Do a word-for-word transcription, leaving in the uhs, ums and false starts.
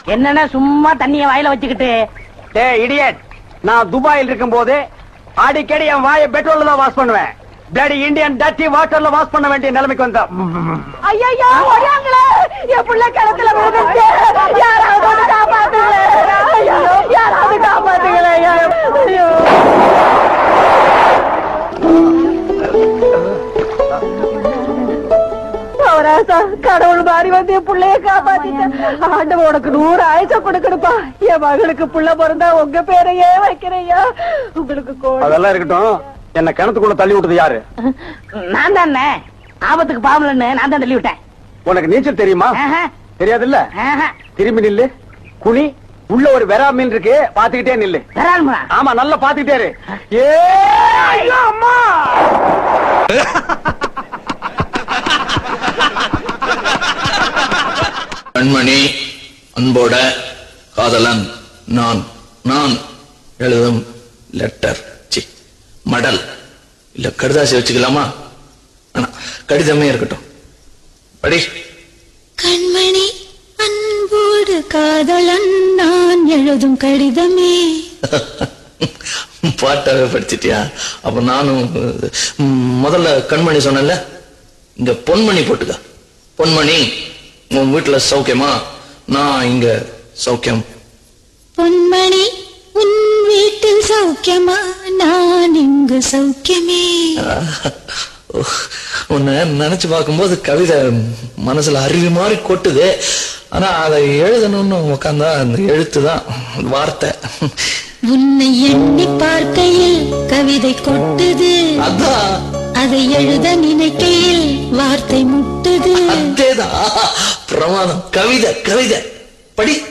என்னன்னா சும்மா தண்ணிய வாயில வச்சுக்கிட்டு. டேய் இடியட், நான் துபாயில் இருக்கும் போது அடிக்கடி என் வாயை பெட்ரோல்ல தான் வாஷ் பண்ணுவேன். பிளடி இந்தியன் டர்ட்டி வாட்டர்ல வாஷ் பண்ண வேண்டிய நிலைமைக்கு வந்தா. ஐயோ ஓடியாங்களே, என் புள்ள கிணத்துல விழுந்துச்சு. யாராவது வந்து காப்பாத்துங்களே, ஐயோ யாராவது காப்பாத்துங்களே. ஐயோ கடவுள் மாறி வந்து என் பிள்ளைய காப்பாத்திட்டேன். ஆண்டவன் உனக்கு நூறு ஆயுசம் கொடுக்கணுப்பா. என் மகளுக்கு புள்ள பிறந்தா உங்க பேரையே வைக்கிறையா. உங்களுக்கு அதெல்லாம் இருக்கட்டும், என்ன கிணத்துக்குள்ள தள்ளி விட்டது யாரு? நான் தானே. ஆபத்துக்கு பாவலன்னு நான் தான் தள்ளி விட்டேன். உனக்கு நீச்சல் தெரியுமா? தெரியாது இல்ல. திரும்பி நில்லு, குனி. உள்ள ஒரு வெறா மீன் இருக்கு, பாத்துக்கிட்டே நில்லு. ஆமா, நல்லா பாத்துக்கிட்டே இரு. ஏ ஐயோ அம்மா. கண்மணி, அன்போட காதலன் நான். நான் எழுதும் லெட்டர், சி மடல் இல்ல கடிதாசி வச்சுக்கலாமா? ஆனா கடிதமே இருக்கட்டும். படி. கண்மணி, அன்போடு காதலன் நான் எழுதும் கடிதமே. பாட்டாவே படிச்சிட்டியா? அப்ப நானும் முதல்ல கண்மணி சொன்னல, இங்க பொன்மணி போட்டுக்க. பொன்மணி, உன் வீட்டுல சௌக்கியமா? நான் இங்க சௌக்கியம். பொன்மணி, உன் வீட்டில் சௌக்கியமா? நான் இங்கு சௌக்கியமே. உன்னை நினைச்சு பார்க்கும்போது கவிதை மனசுல அருவி மாதிரி கொட்டுது. ஆனா அதை எழுதணும்னு உட்காந்தா அந்த எழுத்துதான் வார்த்தை. உன்னை எண்ணி பார்க்கையில் கவிதை கொட்டுது. அதான் அதை எழுத நினைக்கையில் வார்த்தை முட்டுது. அதேதான் பிரமாதம். கவிதை கவிதை படி.